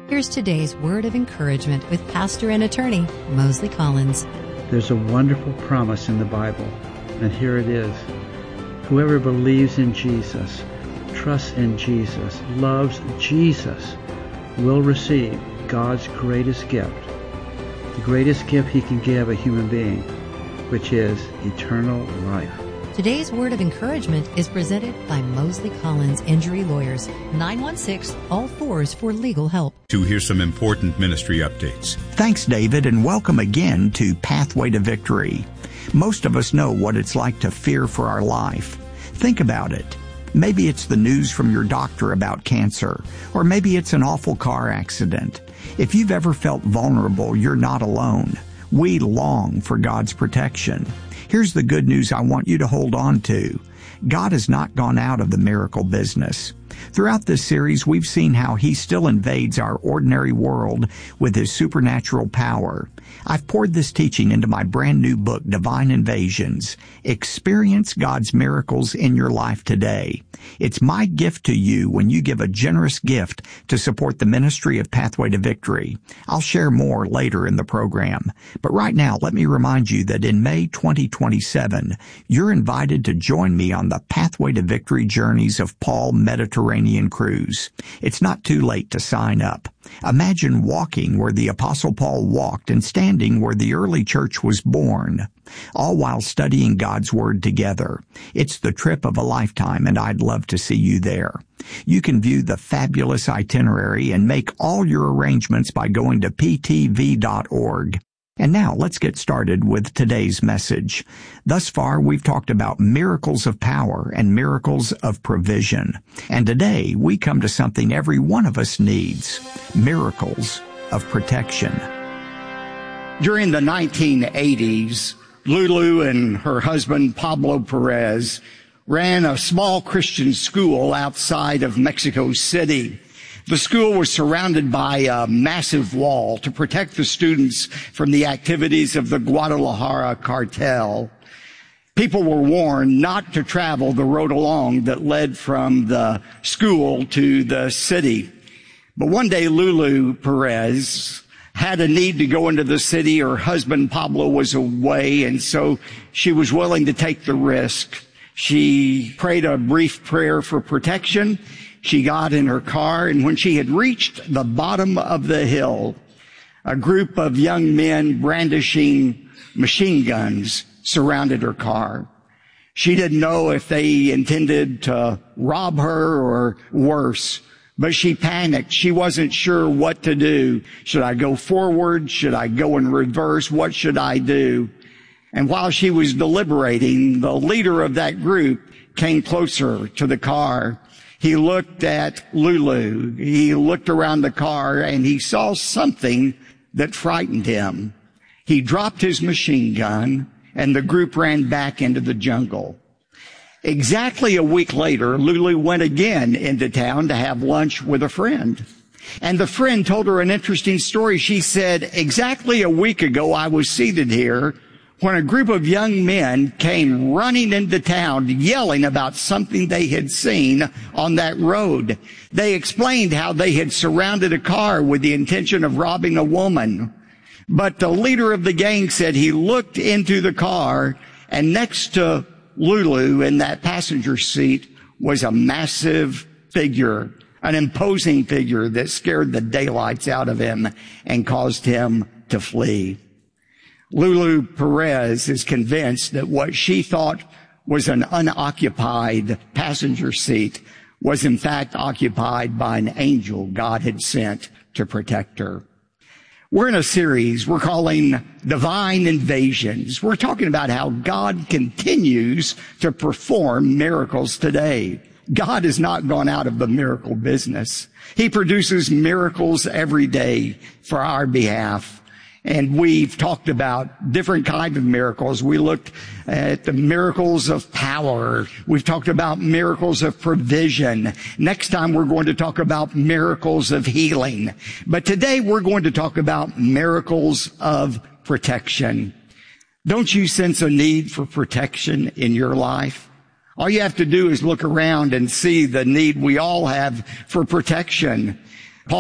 Here's today's word of encouragement with pastor and attorney Mosley Collins. There's a wonderful promise in the Bible, and here it is. Whoever believes in Jesus, trusts in Jesus, loves Jesus, will receive God's greatest gift, the greatest gift He can give a human being, which is eternal life. Today's word of encouragement is presented by Mosley Collins Injury Lawyers, 916-ALL-4s for legal help. To hear some important ministry updates. Thanks, David, and welcome again to Pathway to Victory. Most of us know what it's like to fear for our life. Think about it. Maybe it's the news from your doctor about cancer, or maybe it's an awful car accident. If you've ever felt vulnerable, you're not alone. We long for God's protection. Here's the good news I want you to hold on to. God has not gone out of the miracle business. Throughout this series, we've seen how He still invades our ordinary world with His supernatural power. I've poured this teaching into my brand new book, Divine Invasions. Experience God's miracles in your life today. It's my gift to you when you give a generous gift to support the ministry of Pathway to Victory. I'll share more later in the program. But right now, let me remind you that in May 2027, you're invited to join me on the Pathway to Victory Journeys of Paul Mediterranean Cruise. It's not too late to sign up. Imagine walking where the Apostle Paul walked and standing where the early church was born, all while studying God's Word together. It's the trip of a lifetime, and I'd love to see you there. You can view the fabulous itinerary and make all your arrangements by going to ptv.org. And now let's get started with today's message. Thus far, we've talked about miracles of power and miracles of provision. And today, we come to something every one of us needs: miracles of protection. During the 1980s, Lulu and her husband, Pablo Perez, ran a small Christian school outside of Mexico City. The school was surrounded by a massive wall to protect the students from the activities of the Guadalajara cartel. People were warned not to travel the road along that led from the school to the city. But one day, Lulu Perez had a need to go into the city. Her husband, Pablo, was away, and so she was willing to take the risk. She prayed a brief prayer for protection. She got in her car, and when she had reached the bottom of the hill, a group of young men brandishing machine guns surrounded her car. She didn't know if they intended to rob her or worse, but she panicked. She wasn't sure what to do. Should I go forward? Should I go in reverse? What should I do? And while she was deliberating, the leader of that group came closer to the car. He looked at Lulu. He looked around the car, and he saw something that frightened him. He dropped his machine gun, and the group ran back into the jungle. Exactly a week later, Lulu went again into town to have lunch with a friend. And the friend told her an interesting story. She said, exactly a week ago, I was seated here when a group of young men came running into town yelling about something they had seen on that road. They explained how they had surrounded a car with the intention of robbing a woman. But the leader of the gang said he looked into the car, and next to Lulu in that passenger seat was a massive figure, an imposing figure that scared the daylights out of him and caused him to flee. Lulu Perez is convinced that what she thought was an unoccupied passenger seat was in fact occupied by an angel God had sent to protect her. We're in a series we're calling Divine Invasions. We're talking about how God continues to perform miracles today. God has not gone out of the miracle business. He produces miracles every day for our behalf. And we've talked about different kinds of miracles. We looked at the miracles of power. We've talked about miracles of provision. Next time we're going to talk about miracles of healing. But today we're going to talk about miracles of protection. Don't you sense a need for protection in your life? All you have to do is look around and see the need we all have for protection.